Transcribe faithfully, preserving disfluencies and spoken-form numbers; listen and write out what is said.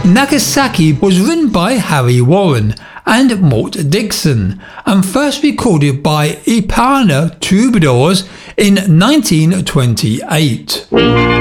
Nagasaki was written by Harry Warren and Mort Dixon and first recorded by Ipana Troubadours in nineteen twenty-eight.